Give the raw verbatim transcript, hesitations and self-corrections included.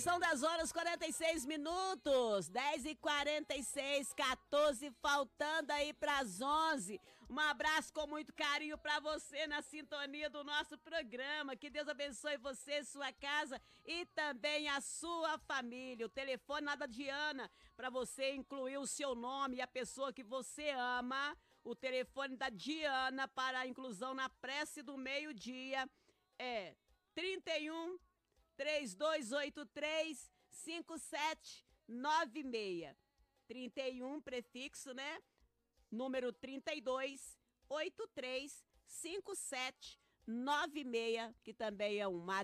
São dez horas e quarenta e seis minutos, dez e quarenta e seis, quatorze, faltando aí pras onze. Um abraço com muito carinho pra você na sintonia do nosso programa. Que Deus abençoe você, sua casa e também a sua família. O telefone lá da Diana, pra você incluir o seu nome e a pessoa que você ama. O telefone da Diana para a inclusão na prece do meio-dia é trinta e um, três dois oito três, cinco sete nove seis. trinta e um, prefixo, né? Número trinta e dois, oito três, cinco sete nove seis, que também é um